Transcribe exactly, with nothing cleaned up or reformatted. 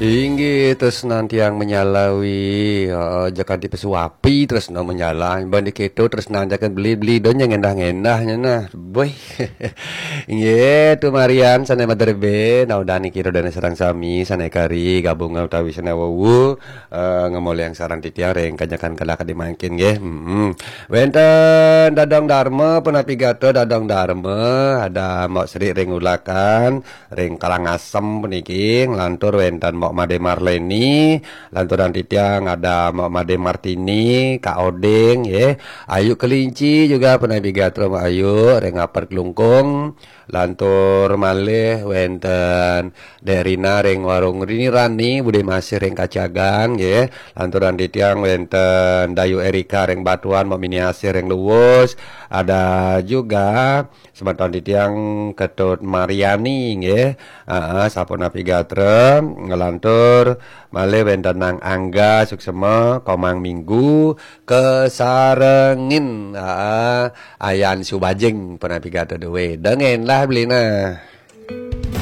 Inggih terus nanti yang menyalawi heeh, jakan di pesuapi terus no menyala bandi keto terus nanjakan beli-beli don yang endah-endahnya nah boy. Inggih tu Marian sana maderbe nah udah nih kira dan sarang sami sana kari gabung utawi sana wewu eh, ngemol yang sarang titiang reng kanyakan kala kadimangkin nggih. Heeh. Wenten dadang Dharma penapi gato dadang Dharma ada mau seri ring ulakan ring Kalangasem puniki lantur wenten Mok Made Marleni, lanturan titiang ada Mok Made Martini, Kak Odeng, ya, Ayu Kelinci juga pernah bigatro Mbak Ayu, rengapar kelungkung, lantur malih wenten Derina reng warung Rini Rani, Bude Masih reng Kacagan, ya, lanturan titiang wenten Dayu Erika reng Batuan, Mok Miniasi reng Luwus, ada juga sebentar titiang Ketut Mariani, ya, uh, sapona pigatre ngelantur male wenten nang Angga suksema komang minggu kesarengin uh, ayan subajeng pernah pigatre dewe dengen lah belina.